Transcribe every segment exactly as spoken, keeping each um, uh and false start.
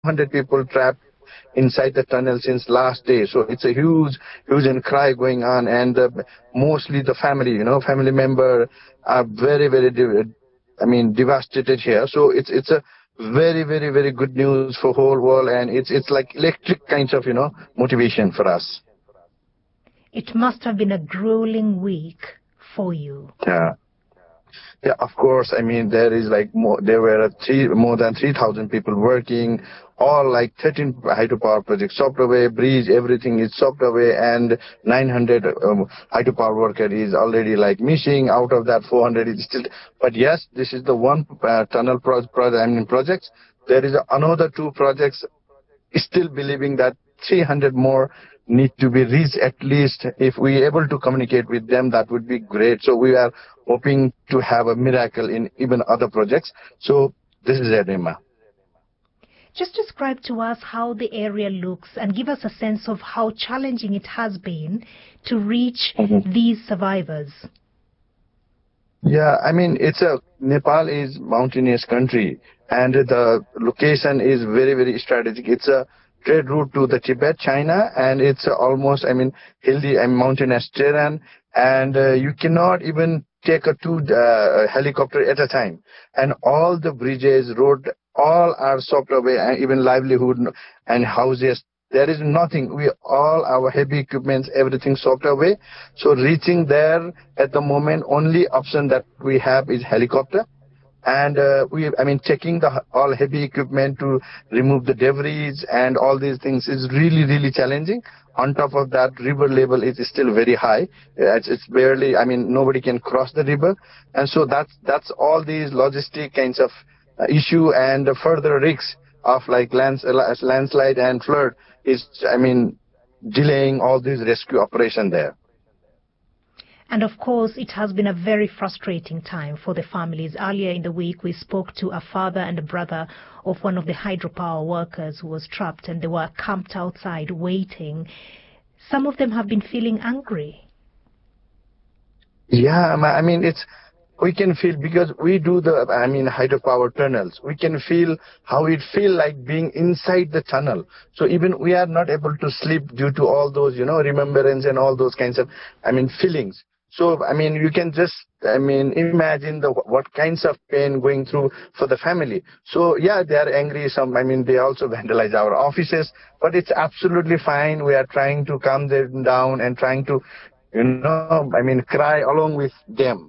hundred people trapped inside the tunnel since last day. So it's a huge, huge and cry going on, and uh, mostly the family, you know, family member are very, very, I mean, devastated here. So it's it's a very, very, very good news for whole world, and it's it's like electric kinds of, you know, motivation for us. It must have been a grueling week for you. Yeah. Yeah, of course. I mean, there is like more, there were three, more than three thousand people working, all like thirteen hydropower projects soaked away, bridge, everything is soaked away, and nine hundred um, hydropower worker is already like missing. Out of that, four hundred is still. But yes, this is the one uh, tunnel pro, pro, I mean, projects. There is another two projects still believing that three hundred more need to be reached at least. If we able to communicate with them, that would be great. So we are hoping to have a miracle in even other projects. So this is it, Rima. Just describe to us how the area looks and give us a sense of how challenging it has been to reach mm-hmm. these survivors. Yeah, I mean, it's a Nepal is mountainous country, and the location is very, very strategic. It's a trade route to the Tibet, China, and it's almost, I mean, hilly and mountainous terrain, and uh, you cannot even take a two uh, helicopter at a time. And all the bridges, road, all are soaked away, and even livelihood and houses. There is nothing. We all our heavy equipments, everything soaked away. So reaching there at the moment, only option that we have is helicopter. And uh, we, I mean, checking the all heavy equipment to remove the debris and all these things is really, really challenging. On top of that, river level is still very high. It's, it's barely, I mean, nobody can cross the river. And so that's, that's all these logistic kinds of uh, issue, and uh, further risks of like lands, uh, landslide and flood is, I mean, delaying all these rescue operation there. And of course, it has been a very frustrating time for the families. Earlier in the week, we spoke to a father and a brother of one of the hydropower workers who was trapped, and they were camped outside waiting. Some of them have been feeling angry. Yeah, I mean, it's, we can feel, because we do the, I mean, hydropower tunnels, we can feel how it feel like being inside the tunnel. So even we are not able to sleep due to all those, you know, remembrance and all those kinds of, I mean, feelings. So, I mean, you can just, I mean, imagine the what kinds of pain going through for the family. So, yeah, they are angry. Some, I mean, they also vandalize our offices, but it's absolutely fine. We are trying to calm them down and trying to, you know, I mean, cry along with them.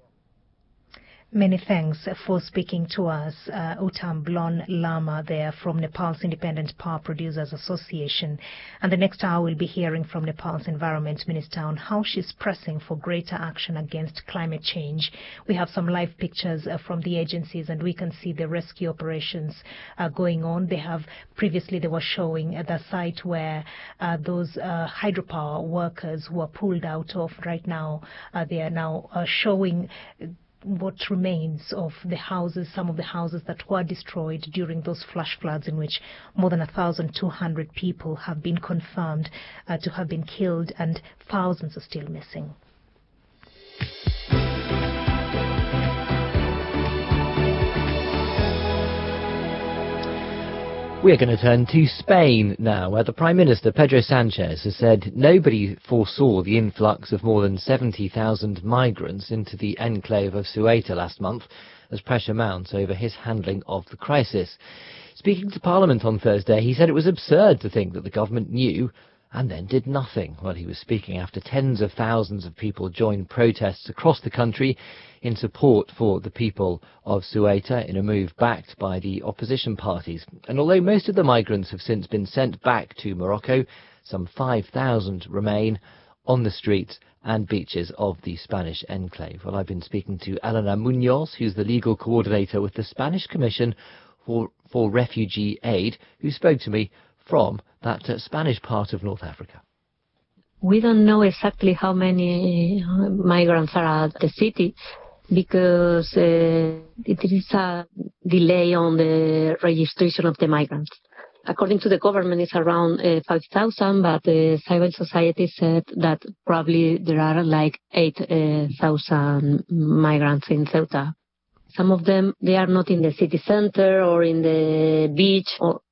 Many thanks for speaking to us, uh, Uttam Blon Lama there from Nepal's Independent Power Producers Association. And the next hour we'll be hearing from Nepal's Environment Minister on how she's pressing for greater action against climate change. We have some live pictures uh, from the agencies, and we can see the rescue operations uh, going on. They have previously they were showing at the site where uh, those uh, hydropower workers who are pulled out of right now. Uh, they are now uh, showing what remains of the houses, some of the houses that were destroyed during those flash floods, in which more than one thousand two hundred people have been confirmed uh, to have been killed, and thousands are still missing. We're going to turn to Spain now, where the Prime Minister, Pedro Sanchez, has said nobody foresaw the influx of more than seventy thousand migrants into the enclave of Ceuta last month as pressure mounts over his handling of the crisis. Speaking to Parliament on Thursday, he said it was absurd to think that the government knew and then did nothing. Well, he was speaking after tens of thousands of people joined protests across the country in support for the people of Ceuta in a move backed by the opposition parties. And although most of the migrants have since been sent back to Morocco, some five thousand remain on the streets and beaches of the Spanish enclave. Well, I've been speaking to Elena Munoz, who's the legal coordinator with the Spanish Commission for, for Refugee Aid, who spoke to me from that uh, Spanish part of North Africa. We don't know exactly how many migrants are at the city, because uh, it is a delay on the registration of the migrants. According to the government, it's around uh, five thousand, but the civil society said that probably there are like eight thousand migrants in Ceuta. Some of them, they are not in the city center or in the beach, or